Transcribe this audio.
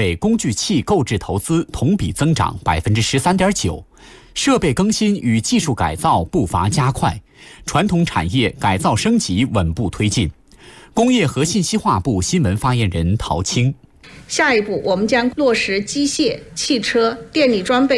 备工具器购置投资同比增长13.9%，设备更新与技术改造步伐加快，传统产业改造升级稳步推进。工业和信息化部新闻发言人陶青： 下一步，我们将落实机械、汽车、电力装备